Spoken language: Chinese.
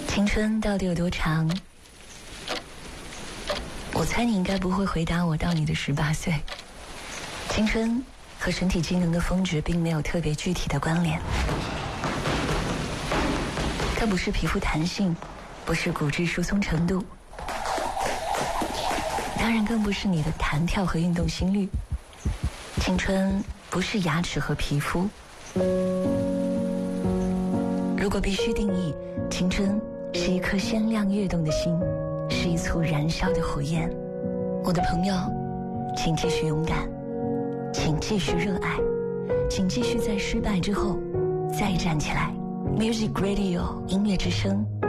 青春到底有多长？我猜你应该不会回答我到你的18岁。青春和身体机能的峰值并没有特别具体的关联，它不是皮肤弹性，不是骨质疏松程度，当然更不是你的弹跳和运动心率。青春不是牙齿和皮肤。如果必须定义，青春是一颗鲜亮跃动的心，是一簇燃烧的火焰。我的朋友，请继续勇敢，请继续热爱，请继续在失败之后再站起来。Music Radio 音乐之声